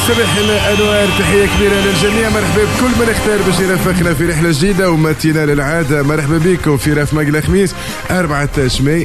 صباح الأنوار، تحية كبيرة للجميع. مرحبا بكل من اختار باش يرافقنا في رحلة جديدة وماتينا للعادة. مرحبا بكم في رفمق الخميس 14 ماي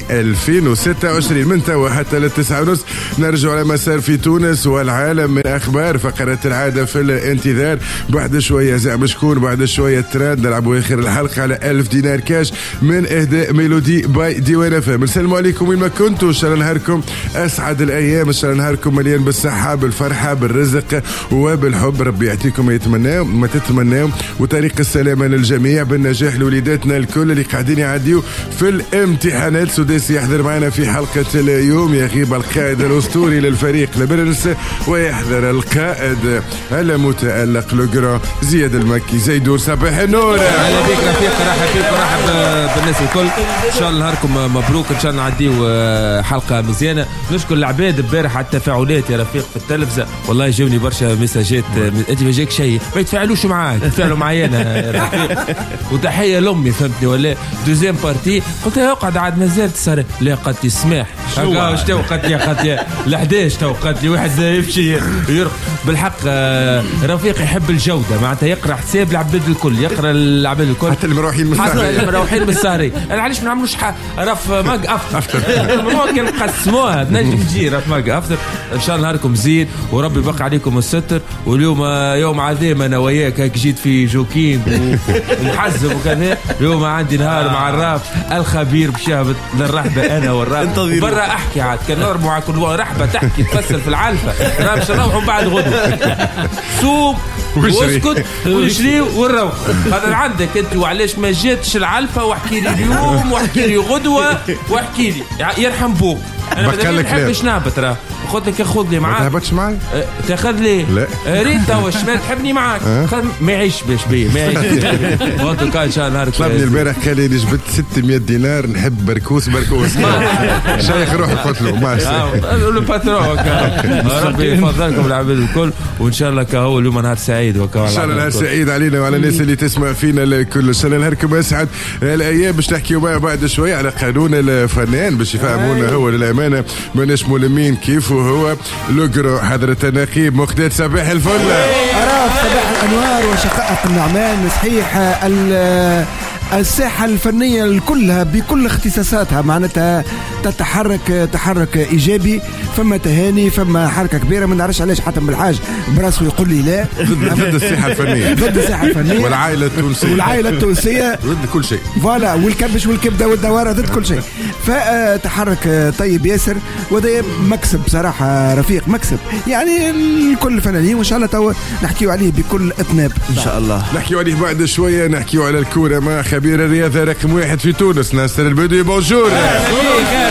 2026 من توا حتى ل9:30 نرجع على مسار في تونس والعالم من أخبار فقرة العادة في الانتظار. بعد شوية زعما شكون، بعد شوية تراد نلعبوا آخر الحلقة على 1000 دينار كاش من إهداء ميلودي باي ديوان FM. نسلموا عليكم وين ما كنتوا، إن شاء الله نهاركم أسعد الأيام، إن شاء الله نهاركم مليان بالصحة بالفرحة بالرزق وبالحب. ربي يعطيكم ما يتمناو ما تتمناو، وطريق السلامة للجميع بالنجاح لوليداتنا الكل اللي قاعدين يعديوا في الامتحانات. سداسي يحضر معنا في حلقة اليوم، يغيب القائد الأسطوري للفريق لبرنس ويحضر القائد المتألق لوغران زياد المكي. زيدور صباح النور. اهلا بك رفيق، رحب بك ورحب بالناس الكل. ان شاء الله نهاركم مبروك، ان شاء الله نعديو حلقة مزيانة. نشكر العباد امبارح على التفاعلات يا رفيق في التلفزة، والله جاوني برشا مساجات. انت ما جاك شيء ما يتفاعلوش معاك، يتفاعلوا معي انا يا رفيق. وتحيه لامي فهمتني ولا دوزيام بارتي، قلت لها اقعد عاد مازال تصير. لا قالت لي سماح هكا شتو قالت لي ل11 تو قالت لي واحد يمشي يرقد. بالحق رفيق يحب الجوده، معناتها يقرا حساب العباد الكل، يقرا العباد الكل حتى المروحين بالسهري. انا علاش ما نعملوش رف ماك افتر ممكن نقسموها نجم تجي رف ماك افتر. ان شاء الله نهاركم زين وربي يبقى عليكم الستر. واليوم يوم عظيم، انا وياك هيك جيت في جوكين ومحزم وكذا. اليوم عندي نهار مع الراف الخبير بشهبة للرحبة انا والراف برا احكي عاد كان نرموا على كل رحبة تحكي تفسر في العلفة. انا باش نروحوا بعد غدوة سوق واسكت ونشري ونروح. هذا عندك انت، وعلاش ما جاتش العلفة واحكي لي اليوم واحكي لي غدوة واحكي لي يرحم بوك. انا ما نحبش نهبط، راه قلت لك خذ لي معاك. ما تهبطش معي؟ تاخذ لي؟ لا ريت توا الشمال تحبني معاك. ما يعيش باش بيه ما يعيش. قلت لك ان شاء الله نهارك. طلبني البارح قال لي جبت 600 دينار نحب بركوس شيخ روح قلت له ما لو باترون. ربي يفضلكم العباد الكل، وان شاء الله كهو اليوم نهار سعيد ان شاء الله. نهار سعيد علينا وعلى الناس اللي تسمع فينا الكل. ان شاء الله نهاركم اسعد الايام. باش نحكيو معاه بعد شويه على قانون الفنان باش يفهمونا هو للامانه ماناش ملمين كيف هو لوغران. حضرة النقيب مقتدى صباح الفل. صباح الانوار وشقائق النعمان. صحيح الساحة الفنية كلها بكل اختصاصاتها معناتها تحرك إيجابي. فما تهاني، فما حركة كبيرة. ما نعرفش علاش حاتم بالحاج براسه يقول لي لا. ضد الساحة الفنية، ضد الساحة الفنية والعائلة التونسية ضد كل شيء. فوالا، والكبش والكبدة والدوارة ضد كل شيء. فتحرك طيب ياسر، وده مكسب بصراحة رفيق، مكسب يعني الكل فنانين. وإن شاء الله توا نحكيو عليه بكل إطناب إن شاء الله. نحكيو عليه بعد شوية. نحكيو على الكورة مع خبير الرياضة رقم 1 في تونس ناصر البدوي. بونجور.